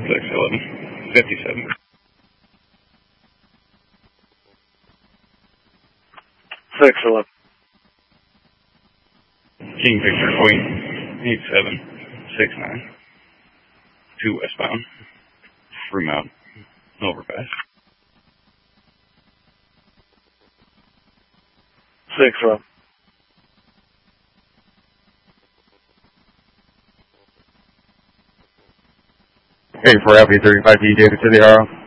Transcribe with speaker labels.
Speaker 1: 611 57.
Speaker 2: 611.
Speaker 1: King Victor Queen 8769. 2 westbound. Fremont. Overpass.
Speaker 2: 611.
Speaker 3: Hey, for LP35 DJ to the Arrow.